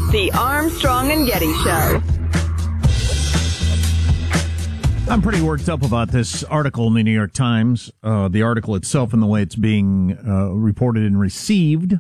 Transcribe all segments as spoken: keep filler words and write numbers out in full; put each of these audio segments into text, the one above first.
The Armstrong and Getty Show. I'm pretty worked up about this article in the New York Times, uh, the article itself and the way it's being uh, reported and received.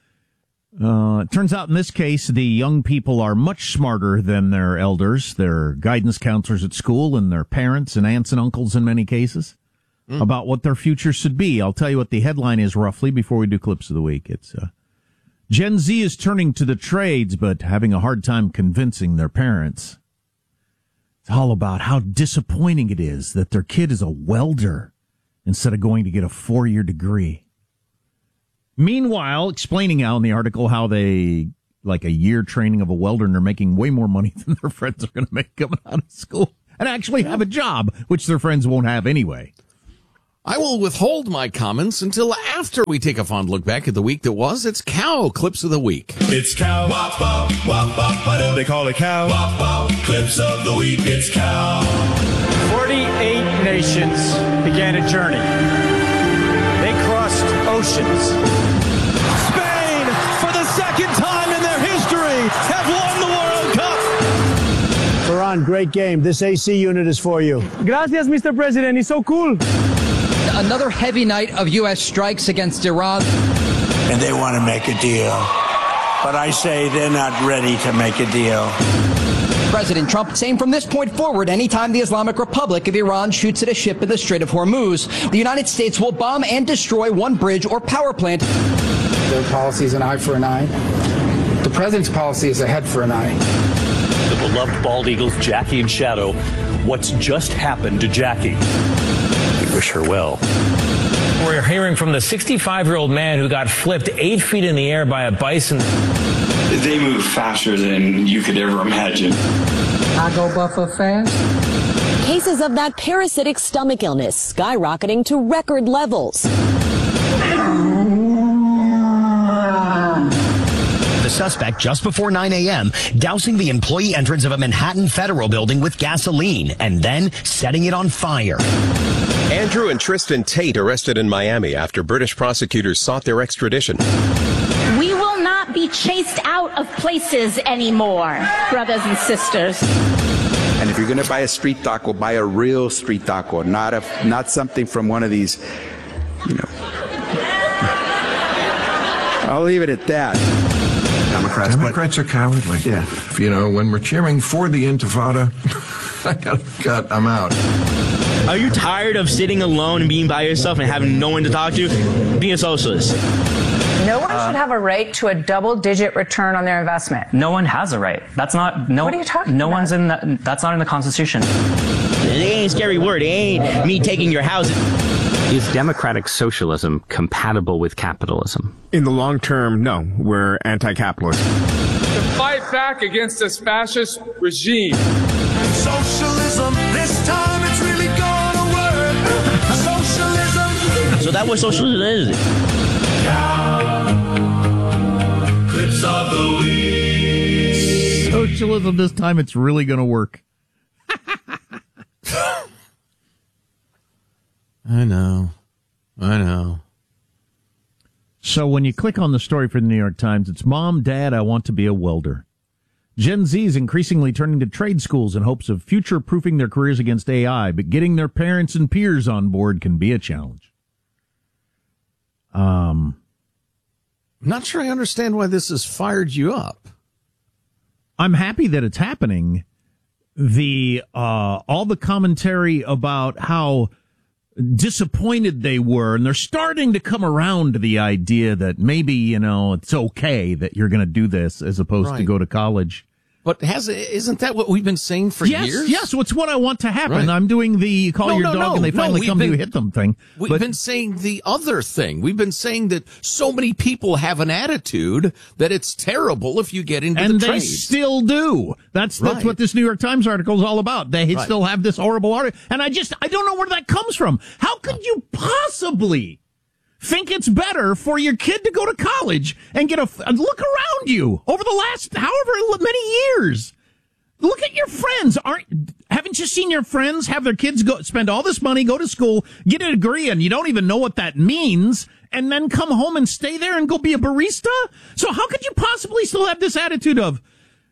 Uh, it turns out in this case, the young people are much smarter than their elders, their guidance counselors at school, and their parents and aunts and uncles in many cases, mm. about what their future should be. I'll tell you what the headline is roughly before we do clips of the week. It's uh, Gen Z is turning to the trades, but having a hard time convincing their parents. It's all about how disappointing it is that their kid is a welder instead of going to get a four-year degree. Meanwhile, explaining out in the article how they, like a year training of a welder, and they're making way more money than their friends are going to make coming out of school and actually have a job, which their friends won't have anyway. I will withhold my comments until after we take a fond look back at the week that was. It's Cow Clips of the Week. It's Cow. Wop, wop, wop, wop, wop. They call it Cow. Wop, wop. Clips of the Week. It's Cow. forty-eight nations began a journey. They crossed oceans. Spain, for the second time in their history, have won the World Cup. Ferran, great game. This A C unit is for you. Gracias, Mister President. It's so cool. Another heavy night of U S strikes against Iran. And they want to make a deal. But I say they're not ready to make a deal. President Trump saying from this point forward, anytime the Islamic Republic of Iran shoots at a ship in the Strait of Hormuz, the United States will bomb and destroy one bridge or power plant. Their policy is an eye for an eye. The president's policy is a head for an eye. The beloved bald eagles, Jackie and Shadow. What's just happened to Jackie? We wish her well. We're hearing from the sixty-five-year-old man who got flipped eight feet in the air by a bison. They move faster than you could ever imagine. I go buffer fast. Cases of that parasitic stomach illness skyrocketing to record levels. The suspect just before nine a.m. dousing the employee entrance of a Manhattan Federal building with gasoline and then setting it on fire. Andrew and Tristan Tate arrested in Miami after British prosecutors sought their extradition. We will not be chased out of places anymore, brothers and sisters. And if you're going to buy a street taco, buy a real street taco, not a not something from one of these, you know. I'll leave it at that. Democrats, Democrats are cowardly. Yeah. You know, when we're cheering for the Intifada, I got cut. I'm out. Are you tired of sitting alone and being by yourself and having no one to talk to? Be a socialist. No one uh, should have a right to a double-digit return on their investment. No one has a right. That's not. No. What are you talking no about? No one's in. The, that's not in the Constitution. It ain't a scary word. It ain't me taking your house. Is democratic socialism compatible with capitalism? In the long term, no. We're anti-capitalist. To fight back against this fascist regime. Socialism, this time it's really gonna work. Socialism. So that what socialism is? Clips of the week. Socialism, this time it's really gonna work. I know. I know. So when you click on the story for the New York Times, it's Mom, Dad, I want to be a welder. Gen Z is increasingly turning to trade schools in hopes of future-proofing their careers against A I, but getting their parents and peers on board can be a challenge. Um, I'm not sure I understand why this has fired you up. I'm happy that it's happening. The uh, all the commentary about how disappointed they were, and they're starting to come around to the idea that maybe, you know, it's okay that you're going to do this as opposed Right. to go to college. But has isn't that what we've been saying for yes, years? Yes, it's what I want to happen. Right. I'm doing the call No, your no, dog no, and they no, finally we've come been- to you hit them thing. We've But been saying the other thing. We've been saying that so many people have an attitude that it's terrible if you get into and the they trades. still do. That's that's Right. what this New York Times article is all about. They Right. still have this horrible article, and I just I don't know where that comes from. How could you possibly think it's better for your kid to go to college and get a look around you over the last however many years? Look at your friends. Aren't haven't you seen your friends have their kids go spend all this money, go to school, get a degree, and you don't even know what that means, and then come home and stay there and go be a barista? So how could you possibly still have this attitude of,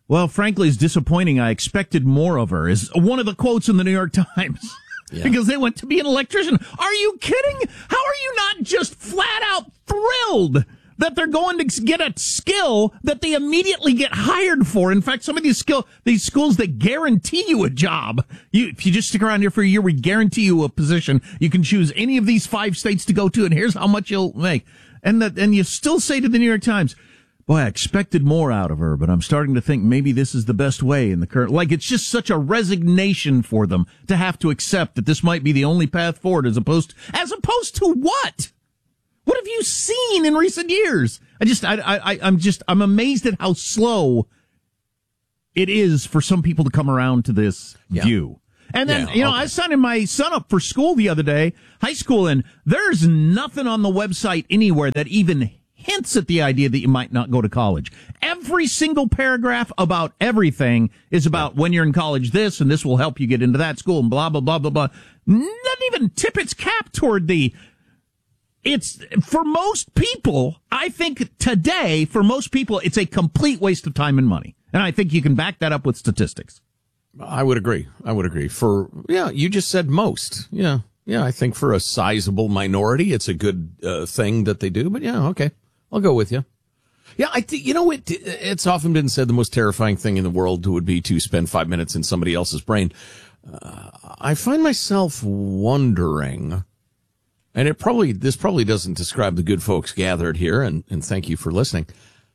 Well, frankly, it's disappointing. I expected more of her, is one of the quotes in the New York Times. Yeah. Because they went to be an electrician. Are you kidding? How are you not just flat out thrilled that they're going to get a skill that they immediately get hired for? In fact, some of these skill, these schools, they guarantee you a job. You, if you just stick around here for a year, we guarantee you a position. You can choose any of these five states to go to, and here's how much you'll make. And that, and you still say to the New York Times, boy, I expected more out of her, but I'm starting to think maybe this is the best way in the current, like it's just such a resignation for them to have to accept that this might be the only path forward as opposed to, as opposed to what? What have you seen in recent years? I just, I, I, I'm just, I'm amazed at how slow it is for some people to come around to this yeah. view. And then, yeah, you know, okay. I signed my son up for school the other day, high school, and there's nothing on the website anywhere that even hints at the idea that you might not go to college. Every single paragraph about everything is about when you're in college this, and this will help you get into that school, and blah, blah, blah, blah, blah. Doesn't even tip its cap toward the, it's, for most people, I think today, for most people, it's a complete waste of time and money. And I think you can back that up with statistics. I would agree. I would agree. For, yeah, you just said most. Yeah. Yeah, I think for a sizable minority, it's a good uh, thing that they do. But yeah, okay. I'll go with you. Yeah, I think, you know, it, it's often been said the most terrifying thing in the world would be to spend five minutes in somebody else's brain. Uh, I find myself wondering, and it probably, this probably doesn't describe the good folks gathered here, and, and thank you for listening.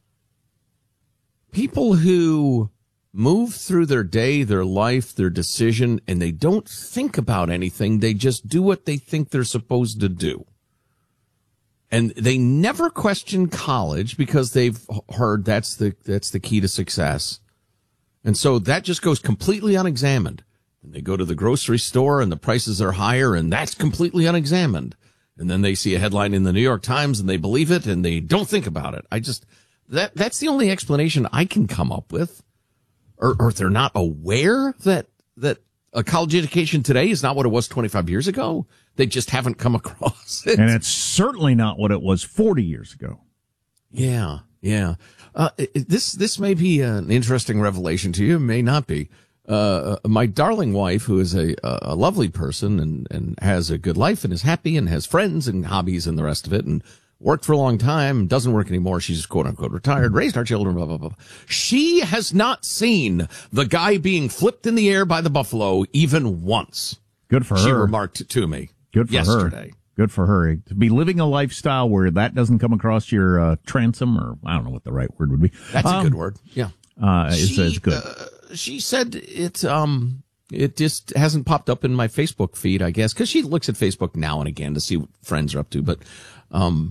People who move through their day, their life, their decision, and they don't think about anything. They just do what they think they're supposed to do. And they never question college because they've heard that's the that's the key to success. And so that just goes completely unexamined. And they go to the grocery store and the prices are higher, and that's completely unexamined. And then they see a headline in the New York Times and they believe it and they don't think about it. I just, that that's the only explanation I can come up with. Or, or they're not aware that that a college education today is not what it was twenty-five years ago. They just haven't come across it. And it's certainly not what it was forty years ago. Yeah, yeah. Uh, this this may be an interesting revelation to you. It may not be. Uh, my darling wife, who is a, a lovely person and, and has a good life and is happy and has friends and hobbies and the rest of it, and worked for a long time, doesn't work anymore. She's quote unquote retired, raised our children, blah, blah, blah. She has not seen the guy being flipped in the air by the buffalo even once. Good for her. She remarked to me. Good for yesterday. her. Good for her. To be living a lifestyle where that doesn't come across your uh, transom, or I don't know what the right word would be. That's um, a good word. Yeah. Uh, it's, she, it's good. Uh, she said it, um, it just hasn't popped up in my Facebook feed, I guess, because she looks at Facebook now and again to see what friends are up to. But, um,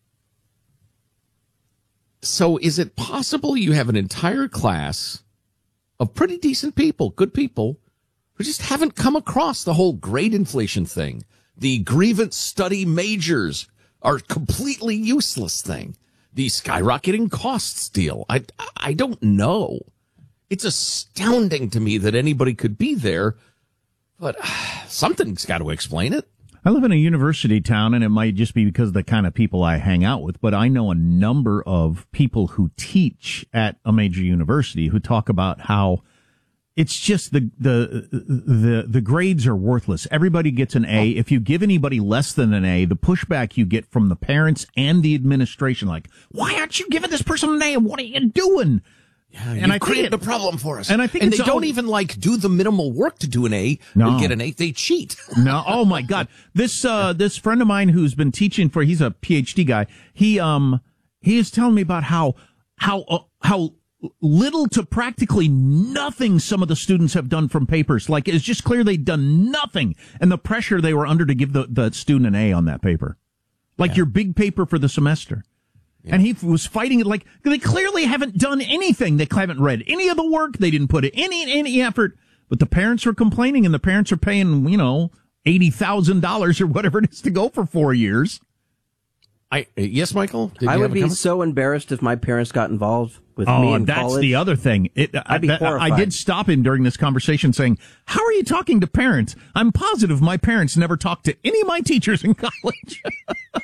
so is it possible you have an entire class of pretty decent people, good people, who just haven't come across the whole grade inflation thing? The grievance study majors are completely useless thing. The skyrocketing costs deal. I, I don't know. It's astounding to me that anybody could be there, but uh, something's got to explain it. I live in a university town, and it might just be because of the kind of people I hang out with, but I know a number of people who teach at a major university who talk about how it's just the, the, the, the grades are worthless. Everybody gets an A. If you give anybody less than an A, the pushback you get from the parents and the administration, like, why aren't you giving this person an A? What are you doing? Yeah, and I created a problem for us. And I think and it's they don't all, even like do the minimal work to do an A no. or get an A. They cheat. No. Oh my God. This, uh, this friend of mine who's been teaching for, he's a P H D guy. He, um, he is telling me about how, how, uh, how little to practically nothing some of the students have done from papers. Like, it's just clear they'd done nothing, and the pressure they were under to give the, the student an A on that paper. Like yeah. your big paper for the semester. Yeah. And he was fighting it like they clearly haven't done anything. They haven't read any of the work. They didn't put any any effort. But the parents are complaining, and the parents are paying, you know, eighty thousand dollars or whatever it is to go for four years. I yes, Michael. I would be so embarrassed if my parents got involved with oh, me in that's college. the other thing. It, I'd be that, horrified. I did stop him during this conversation, saying, "How are you talking to parents? I'm positive my parents never talked to any of my teachers in college."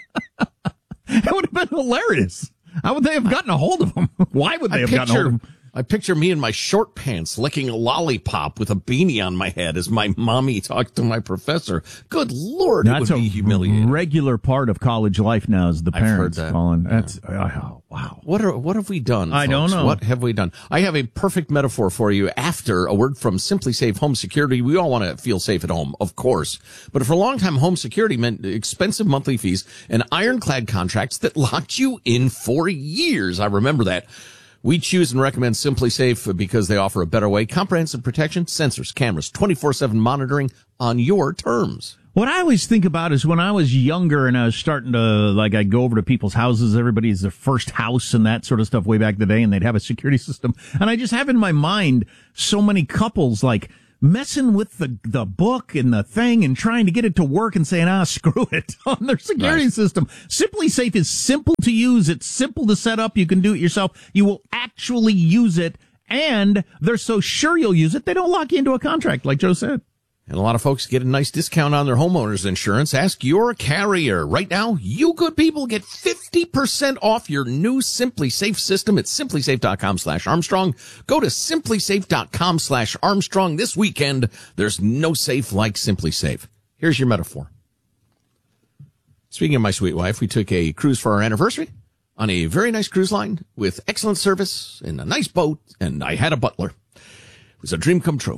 That would have been hilarious. How would they have gotten a hold of him? Why would they I have picture, gotten a hold of him? I picture me in my short pants licking a lollipop with a beanie on my head as my mommy talked to my professor. Good Lord, That's it would be a humiliating. regular part of college life now is the I've heard parents that. calling. That's oh, wow. What are what have we done? I folks? don't know. What have we done? I have a perfect metaphor for you. After a word from Simply Safe Home Security, we all want to feel safe at home, of course. But for a long time, home security meant expensive monthly fees and ironclad contracts that locked you in for years. I remember that. We choose and recommend Simply Safe because they offer a better way. Comprehensive protection, sensors, cameras, twenty-four seven monitoring on your terms. What I always think about is when I was younger and I was starting to, like, I'd go over to people's houses, everybody's their first house and that sort of stuff way back in the day, and they'd have a security system. And I just have in my mind so many couples, like, messing with the the book and the thing and trying to get it to work and saying, ah, screw it on their security Right. system. Simply Safe is simple to use. It's simple to set up. You can do it yourself. You will actually use it, and they're so sure you'll use it, they don't lock you into a contract, like Joe said. And a lot of folks get a nice discount on their homeowner's insurance. Ask your carrier. Right now, you good people get fifty percent off your new Simply Safe system at simplysafe.com slash Armstrong. Go to simplysafe.com slash Armstrong this weekend. There's no safe like Simply Safe. Here's your metaphor. Speaking of my sweet wife, we took a cruise for our anniversary on a very nice cruise line with excellent service and a nice boat, and I had a butler. It was a dream come true.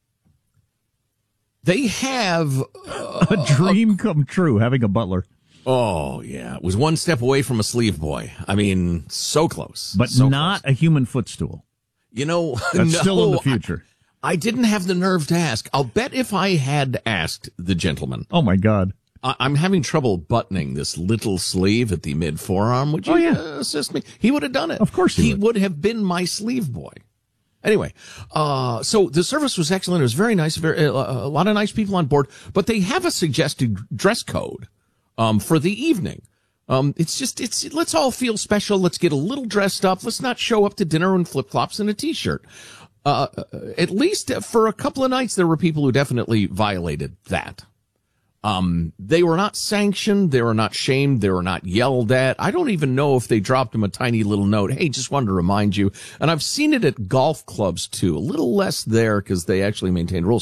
They have uh, a dream come true, having a butler. Oh, yeah. It was one step away from a sleeve boy. I mean, so close. But so not close. a human footstool. You know, That's no, still in the future. I, I didn't have the nerve to ask. I'll bet if I had asked the gentleman. Oh, my God. I, I'm having trouble buttoning this little sleeve at the mid forearm. Would you Oh, yeah. uh, assist me? He would have done it. Of course he He would. would have been my sleeve boy. Anyway, uh, so the service was excellent. It was very nice. Very, uh, a lot of nice people on board, but they have a suggested dress code, um, for the evening. Um, it's just, it's, let's all feel special. Let's get a little dressed up. Let's not show up to dinner in flip flops and a t-shirt. Uh, at least for a couple of nights, there were people who definitely violated that. Um, they were not sanctioned. They were not shamed. They were not yelled at. I don't even know if they dropped them a tiny little note. Hey, just wanted to remind you. And I've seen it at golf clubs too. A little less there because they actually maintain rules.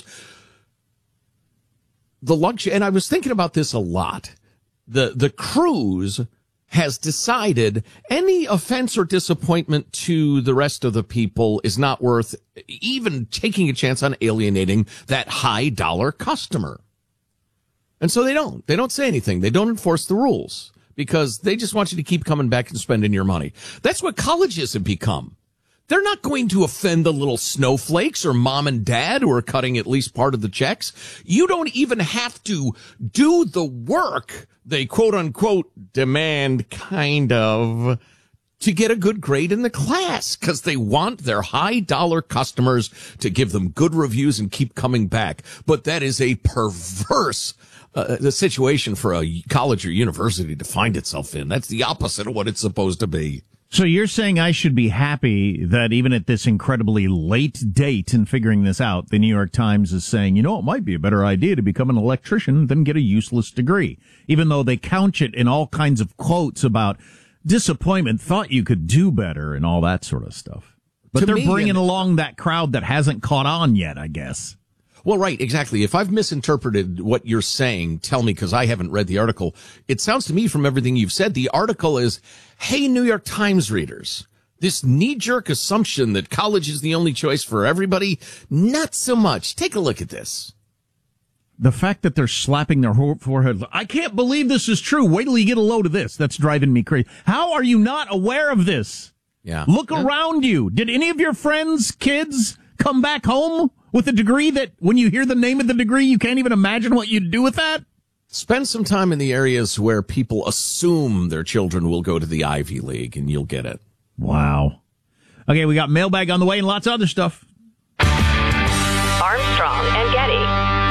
The luxury, and I was thinking about this a lot. The, the cruise has decided any offense or disappointment to the rest of the people is not worth even taking a chance on alienating that high dollar customer. And so they don't. They don't say anything. They don't enforce the rules because they just want you to keep coming back and spending your money. That's what colleges have become. They're not going to offend the little snowflakes or mom and dad who are cutting at least part of the checks. You don't even have to do the work they quote unquote demand kind of to get a good grade in the class because they want their high dollar customers to give them good reviews and keep coming back. But that is a perverse Uh, the situation for a college or university to find itself in. That's the opposite of what it's supposed to be. So you're saying I should be happy that even at this incredibly late date in figuring this out, the New York Times is saying, you know, it might be a better idea to become an electrician than get a useless degree, even though they couch it in all kinds of quotes about disappointment, thought you could do better and all that sort of stuff. But To they're me, bringing and- along that crowd that hasn't caught on yet, I guess. Well, right, exactly. If I've misinterpreted what you're saying, tell me because I haven't read the article. It sounds to me from everything you've said, the article is, hey, New York Times readers, this knee-jerk assumption that college is the only choice for everybody, not so much. Take a look at this. The fact that they're slapping their ho- foreheads, I can't believe this is true. Wait till you get a load of this. That's driving me crazy. How are you not aware of this? Yeah. Look Yeah. around you. Did any of your friends, kids, come back home with a degree that when you hear the name of the degree, you can't even imagine what you'd do with that? Spend some time in the areas where people assume their children will go to the Ivy League, and you'll get it. Wow. Okay, we got mailbag on the way and lots of other stuff. Armstrong and Getty.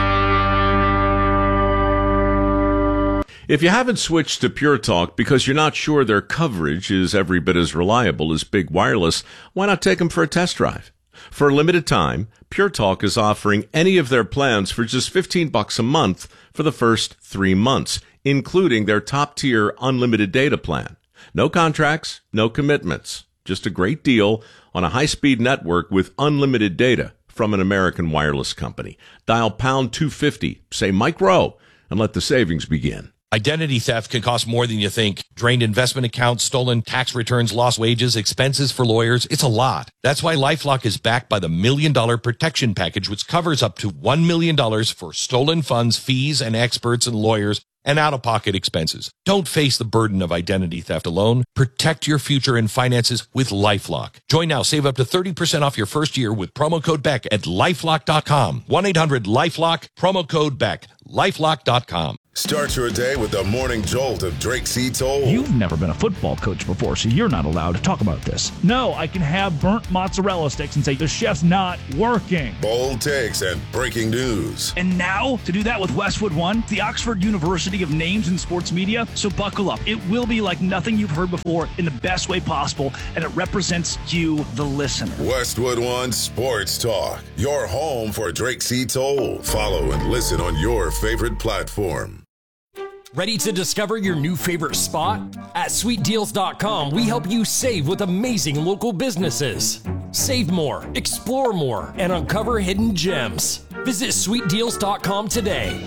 If you haven't switched to Pure Talk because you're not sure their coverage is every bit as reliable as Big Wireless, why not take them for a test drive? For a limited time, Pure Talk is offering any of their plans for just fifteen bucks a month for the first three months, including their top-tier unlimited data plan. No contracts, no commitments. Just a great deal on a high-speed network with unlimited data from an American wireless company. Dial pound two fifty, say Mike Rowe, and let the savings begin. Identity theft can cost more than you think. Drained investment accounts, stolen tax returns, lost wages, expenses for lawyers. It's a lot. That's why LifeLock is backed by the Million Dollar Protection Package, which covers up to one million dollars for stolen funds, fees, and experts and lawyers, and out-of-pocket expenses. Don't face the burden of identity theft alone. Protect your future and finances with LifeLock. Join now. Save up to thirty percent off your first year with promo code Beck at LifeLock dot com. one eight hundred LifeLock, promo code Beck. LifeLock dot com. Start your day with the morning jolt of Drake C. Toll. You've never been a football coach before, so you're not allowed to talk about this. No, I can have burnt mozzarella sticks and say the chef's not working. Bold takes and breaking news. And now, to do that with Westwood One, the Oxford University of Names in Sports Media. So buckle up. It will be like nothing you've heard before in the best way possible, and it represents you, the listener. Westwood One Sports Talk, your home for Drake C. Toll. Follow and listen on your favorite platform. Ready to discover your new favorite spot? At sweet deals dot com, we help you save with amazing local businesses. Save more, explore more, and uncover hidden gems. Visit sweet deals dot com today.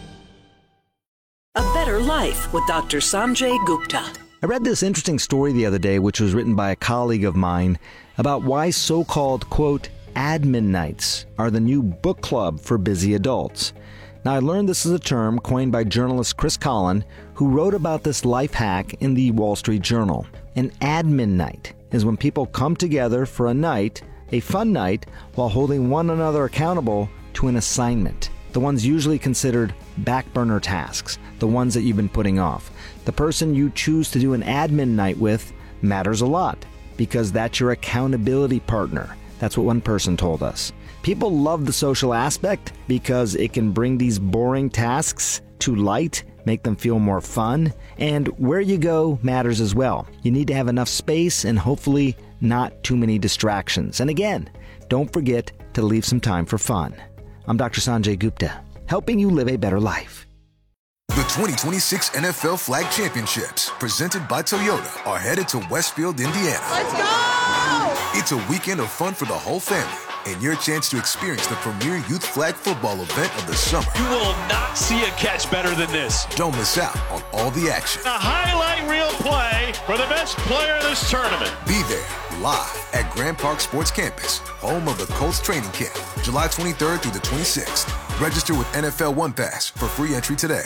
A Better Life with Doctor Sanjay Gupta. I read this interesting story the other day, which was written by a colleague of mine, about why so-called, quote, admin nights are the new book club for busy adults. Now, I learned this is a term coined by journalist Chris Collin, who wrote about this life hack in the Wall Street Journal. An admin night is when people come together for a night, a fun night, while holding one another accountable to an assignment. The ones usually considered back burner tasks, the ones that you've been putting off. The person you choose to do an admin night with matters a lot, because that's your accountability partner. That's what one person told us. People love the social aspect because it can bring these boring tasks to light, make them feel more fun, and where you go matters as well. You need to have enough space and hopefully not too many distractions. And again, don't forget to leave some time for fun. I'm Doctor Sanjay Gupta, helping you live a better life. The twenty twenty-six N F L Flag Championships, presented by Toyota, are headed to Westfield, Indiana. Let's go! It's a weekend of fun for the whole family, and your chance to experience the premier youth flag football event of the summer. You will not see a catch better than this. Don't miss out on all the action. A highlight reel play for the best player of this tournament. Be there, live at Grand Park Sports Campus, home of the Colts training camp, July twenty-third through the twenty-sixth. Register with N F L One Pass for free entry today.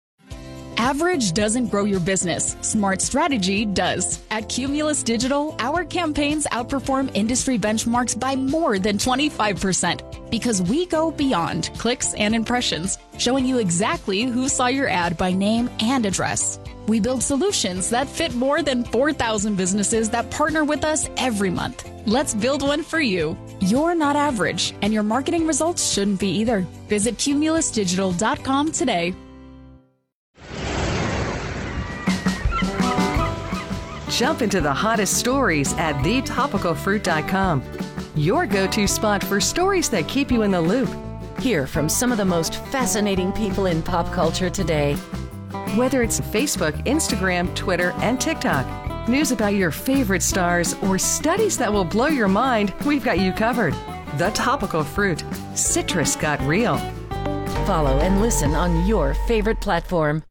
Average doesn't grow your business. Smart strategy does. At Cumulus Digital, our campaigns outperform industry benchmarks by more than twenty-five percent because we go beyond clicks and impressions, showing you exactly who saw your ad by name and address. We build solutions that fit more than four thousand businesses that partner with us every month. Let's build one for you. You're not average, and your marketing results shouldn't be either. Visit cumulus digital dot com today. Jump into the hottest stories at the topical fruit dot com. Your go-to spot for stories that keep you in the loop. Hear from some of the most fascinating people in pop culture today. Whether it's Facebook, Instagram, Twitter, and TikTok, news about your favorite stars, or studies that will blow your mind, we've got you covered. The Topical Fruit. Citrus got real. Follow and listen on your favorite platform.